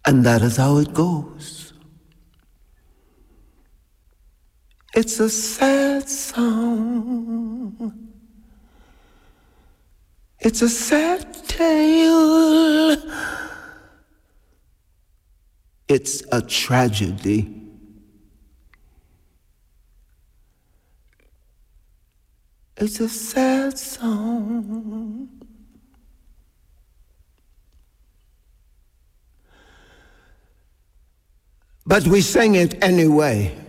And that is how it goes. It's a sad song. It's a sad tale. It's a tragedy. It's a sad song. But we sing it anyway.